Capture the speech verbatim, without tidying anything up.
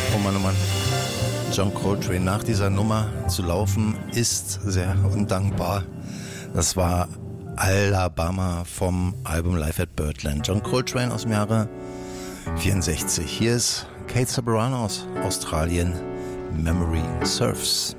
Oh Mann, oh Mann. John Coltrane, nach dieser Nummer zu laufen, ist sehr undankbar. Das war Alabama vom Album Live at Birdland. John Coltrane aus dem Jahre vierundsechzig. Hier ist Kate Ceberano aus Australien, Memory Surfs.